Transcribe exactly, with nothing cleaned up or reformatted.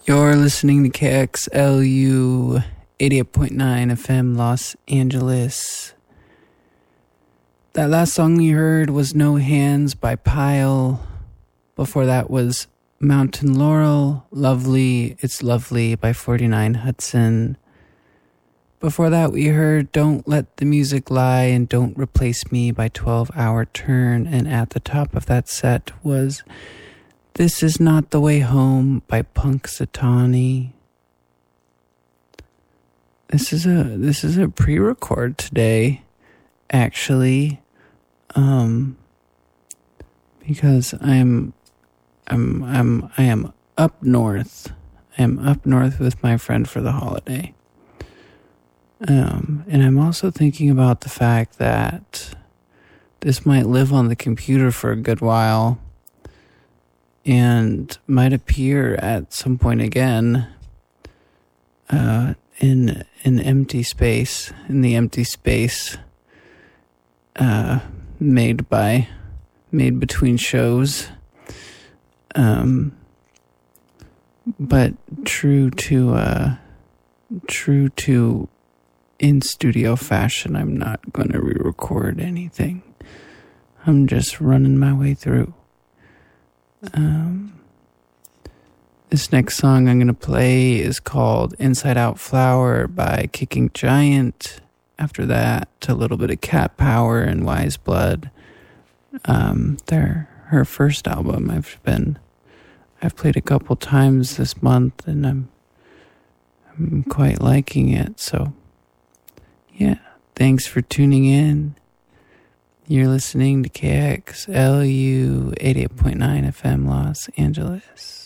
You're listening to K X L U eighty-eight point nine F M Los Angeles. That last song you heard was No Hands by Pile. Before that was Mountain Laurel, Lovely, It's Lovely by forty-nine Hudson. Before that we heard Don't Let the Music Lie and Don't Replace Me by twelve hour Turn. And at the top of that set was This Is Not the Way Home by Punxsutawney. This is a this is a pre-record today, actually, um, because I'm I'm I'm I am up north. I am up north with my friend for the holiday. Um, and I'm also thinking about the fact that this might live on the computer for a good while and might appear at some point again uh, in an empty space, in the empty space uh, made by, made between shows. Um, but true to, uh, true to in-studio fashion, I'm not going to re-record anything. I'm just running my way through. Um, this next song I'm going to play is called Inside Out Flower by Kicking Giant. After that, a little bit of Cat Power and Wise Blood. Um, they're her first album. I've been, I've played a couple times this month, and I'm, I'm quite liking it. So, yeah, thanks for tuning in. You're listening to K X L U eighty-eight point nine F M Los Angeles.